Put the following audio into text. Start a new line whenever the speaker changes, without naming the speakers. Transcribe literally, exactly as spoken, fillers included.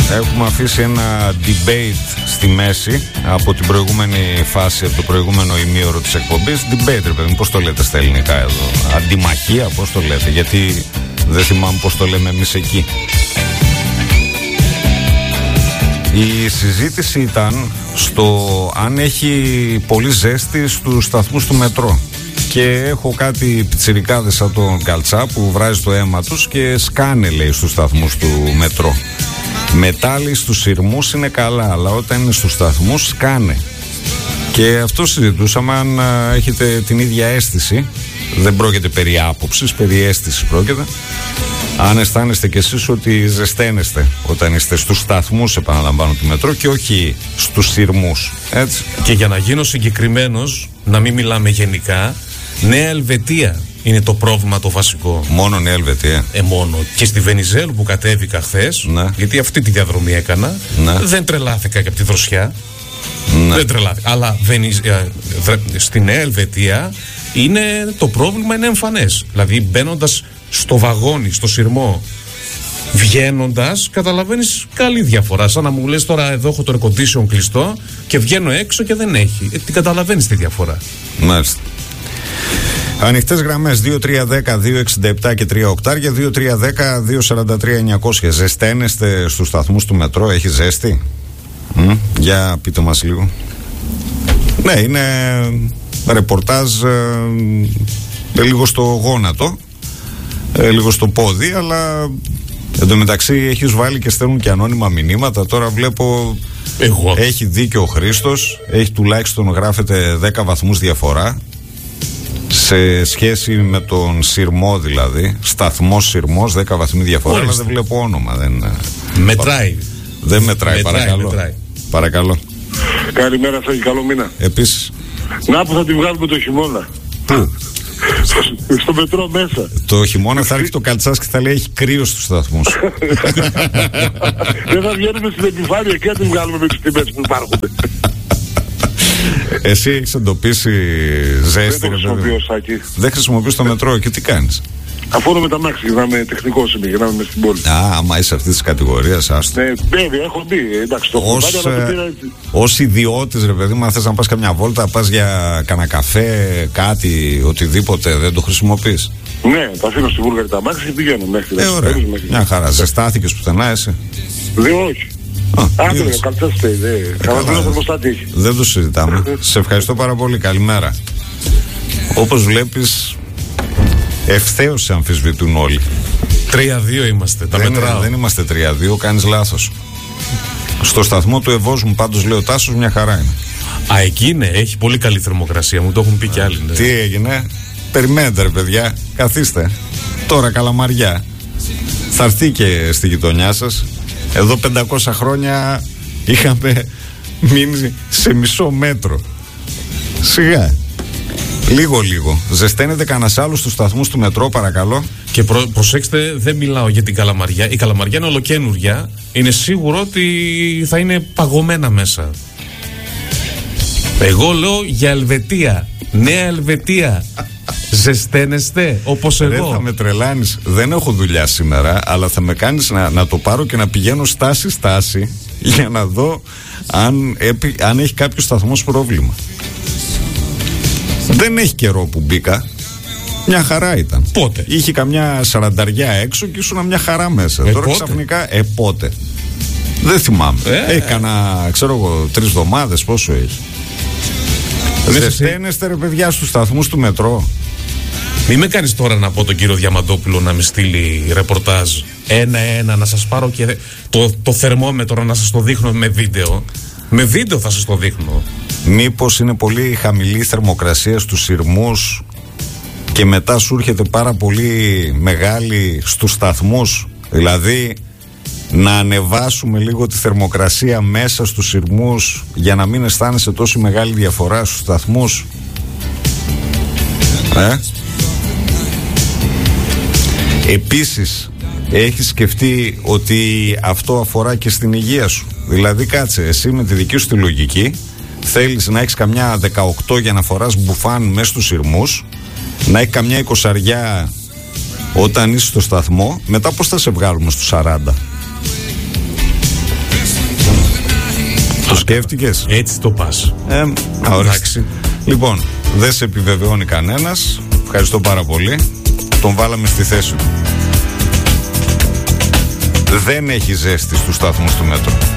Έχουμε αφήσει ένα debate στη μέση από την προηγούμενη φάση, από το προηγούμενο ημίωρο της εκπομπής. Debate, ρε παιδί, πώς το λέτε στα ελληνικά εδώ? Αντιμαχία, πώς το λέτε? Γιατί δεν θυμάμαι πώς το λέμε εμείς εκεί. Η συζήτηση ήταν στο αν έχει πολύ ζέστη στους σταθμούς του μετρό. Και έχω κάτι πιτσιρικάδες σαν τον Καλτσά που βράζει το αίμα τους και σκάνε, λέει, στους σταθμούς του μετρό. Μετά, λέει, στους σειρμούς είναι καλά, αλλά όταν είναι στους σταθμούς σκάνε. Και αυτό συζητούσαμε, αν α, έχετε την ίδια αίσθηση. Δεν πρόκειται περί άποψης, περί αίσθησης πρόκειται. Αν αισθάνεστε κι εσείς ότι ζεσταίνεστε όταν είστε στους σταθμούς, επαναλαμβάνω, του μετρό και όχι στους σειρμούς, έτσι.
Και για να γίνω συγκεκριμένος, να μην μιλάμε γενικά, Νέα Ελβετία είναι το πρόβλημα το βασικό.
Μόνο Νέα Ελβετία?
Ε, μόνο. Και στη Βενιζέλου που κατέβηκα χθες, ναι, γιατί αυτή τη διαδρομή έκανα, ναι, δεν τρελάθηκα και από τη δροσιά. Ναι. Δεν τρελάθηκα. Αλλά Βενιζ... στη Νέα Ελβετία είναι... το πρόβλημα είναι εμφανές. Δηλαδή μπαίνοντας στο βαγόνι, στο σειρμό, βγαίνοντας, καταλαβαίνεις καλή διαφορά. Σαν να μου λες τώρα, εδώ έχω το air condition κλειστό και βγαίνω έξω και δεν έχει. Ε, την καταλαβαίνεις τη διαφορά.
Μάλιστα. Ανοιχτές γραμμές δύο τρία ένα μηδέν δύο έξι επτά και τρία οκτάρια, δύο τρία ένα μηδέν δύο τέσσερα τρία εννιακόσια. Ζεσταίνεστε στους σταθμούς του μετρό? Έχει ζέστη? Μ? Για πείτε μας λίγο. Ναι, είναι ρεπορτάζ ε, λίγο στο γόνατο, ε, λίγο στο πόδι, αλλά εν τω μεταξύ έχεις βάλει και στέλνουν και ανώνυμα μηνύματα. Τώρα βλέπω
Εγώ.
έχει δίκιο ο Χρήστος, έχει τουλάχιστον, γράφεται, δέκα βαθμούς διαφορά σε σχέση με τον σειρμό, δηλαδή σταθμός σειρμός, δέκα βαθμοί διαφορά. Αλλά δεν βλέπω όνομα. Δεν...
Μετράει.
Δεν μετράει, μετράει, παρακαλώ.
Μετράει.
Παρακαλώ.
Καλημέρα σας, καλό μήνα.
Επίσης.
Να που θα τη βγάλουμε το χειμώνα.
Πού?
Στο μετρό μέσα.
Το χειμώνα θα έρθει το Καλτσάς και θα λέει έχει κρύο στους σταθμούς.
Δεν θα βγαίνουμε στην επιφάνεια και θα τη βγάλουμε με τις τιμές που υπάρχουν.
Εσύ έχεις εντοπίσει ζέστη?
Δεν το χρησιμοποιώ, Σάκη.
Δεν χρησιμοποιείς το μετρό και τι κάνεις?
Αφού με τα μάξι, γυρνάμε τεχνικός είμαι, γυρνάμε μες στην πόλη.
Α, άμα είσαι αυτής της κατηγορίας, άστο.
Ναι, βέβαια, έχω μπει. Εντάξει, το έχω
ως,
πάρει, αλλά το πήρα έτσι.
Ως ιδιώτης, ρε παιδί μου, αν θες να πας καμιά βόλτα, πας για κανένα καφέ, κάτι, οτιδήποτε, δεν το χρησιμοποιείς?
Ναι, τα αφήνω στη Βούλγαρη τα μάξι και πηγαίνω μέχρι.
Ε, ωραία. Μέχρι. Μια χαρά. Ζεστάθηκες πουθενά εσύ?
Δεν, όχι. Άντε, ο Καλτσάς φταίει.
Δεν το συζητάμε. Σε ευχαριστώ πάρα πολύ. Καλημέρα. Όπως βλέπεις, ευθέως σε αμφισβητούν όλοι.
τρία δύο είμαστε, τα
δεν,
μετράω.
Δεν είμαστε τρία δύο, κάνεις λάθος. Στο σταθμό του Ευόσμου πάντως, λέει ο Τάσος, μια χαρά είναι.
Α, εκεί είναι, έχει πολύ καλή θερμοκρασία, μου το έχουν πει κι άλλοι. Ναι.
Τι έγινε? Περιμένετε, ρε παιδιά, καθίστε. Τώρα καλαμαριά. Θα έρθει και στη γειτονιά σας. Εδώ πεντακόσια χρόνια είχαμε μείνει σε μισό μέτρο. Σιγά. Λίγο λίγο. Ζεσταίνεται κανένας άλλος στους σταθμούς του μετρό, παρακαλώ?
Και προ, προσέξτε, δεν μιλάω για την Καλαμαριά. Η Καλαμαριά είναι ολοκαίνουργια. Είναι σίγουρο ότι θα είναι παγωμένα μέσα. Εγώ λέω για Ελβετία. Νέα Ελβετία. Ζεσταίνεστε όπως εγώ?
Δεν θα με τρελάνεις. Δεν έχω δουλειά σήμερα, αλλά θα με κάνεις να, να το πάρω και να πηγαίνω στάση-στάση για να δω αν, επί, αν έχει κάποιο σταθμός πρόβλημα. Δεν έχει καιρό που μπήκα. Μια χαρά ήταν.
Πότε?
Είχε καμιά σαρανταριά έξω και ήσουν μια χαρά μέσα.
Ε,
Τώρα
πότε?
ξαφνικά, ε, πότε? Δεν θυμάμαι.
Ε,
έχει κανένα, ξέρω εγώ, τρεις εβδομάδες, πόσο έχει? Ζεσταίνεστε, ρε παιδιά, στους σταθμούς του μετρό?
Μη με κάνεις τώρα να πω τον κύριο Διαμαντόπουλο να με στείλει ρεπορτάζ ένα-ένα, να σας πάρω και το, το θερμόμετρο να σας το δείχνω με βίντεο. Με βίντεο θα σας το δείχνω.
Μήπως είναι πολύ χαμηλή η θερμοκρασία στους σειρμούς και μετά σου έρχεται πάρα πολύ μεγάλη στους σταθμούς? Δηλαδή να ανεβάσουμε λίγο τη θερμοκρασία μέσα στους σειρμούς για να μην αισθάνεσαι τόσο μεγάλη διαφορά στους σταθμούς? Ε? Επίσης, έχεις σκεφτεί ότι αυτό αφορά και στην υγεία σου? Δηλαδή κάτσε, εσύ με τη δική σου τη λογική θέλεις να έχεις καμιά δεκαοκτώ για να φοράς μπουφάν μέσα στους σειρμούς, να έχει καμιά εικοσαριά όταν είσαι στο σταθμό, μετά πώς θα σε βγάλουμε στους σαράντα? Το σκέφτηκες?
Έτσι το πας.
Ε, εντάξει. Λοιπόν, δεν σε επιβεβαιώνει κανένας. Ευχαριστώ πάρα πολύ. Τον βάλαμε στη θέση του. Δεν έχει ζέστη στους σταθμούς του μέτρου.